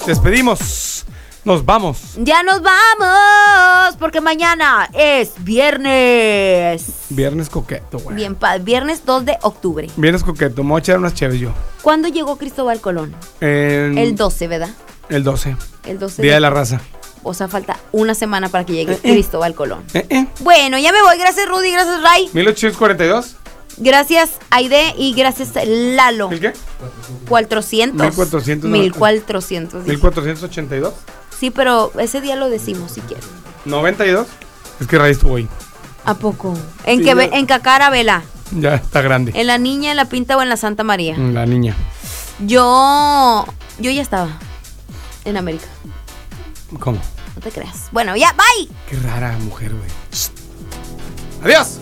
despedimos. Nos vamos. Ya nos vamos, porque mañana es viernes. Viernes coqueto, güey. Bien, viernes 2 de octubre. Viernes coqueto. Me voy a echar unas chéves yo. ¿Cuándo llegó Cristóbal Colón? El 12, ¿verdad? El 12. El 12 Día de la raza. O sea, falta una semana para que llegue Cristóbal Colón. Eh. Bueno, ya me voy. Gracias, Rudy. Gracias, Ray. 1842. Gracias, Aide. Y gracias, Lalo. ¿El qué? 400. 1400. 1400. 1482. Sí, pero ese día lo decimos si quieres. 92. Es que Ray estuvo ahí. ¿A poco? ¿En Sí, qué en Cacara, Vela? Ya está grande. ¿En la Niña, en la Pinta o en la Santa María? La niña. Yo ya estaba en América. ¿Cómo? No te creas. Bueno, ya, bye. Qué rara mujer, güey. Adiós.